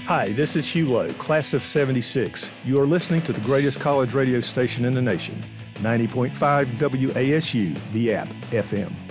Hi, this is Hugh Lowe, class of 76. You are listening to the greatest college radio station in the nation, 90.5 WASU, the app, FM.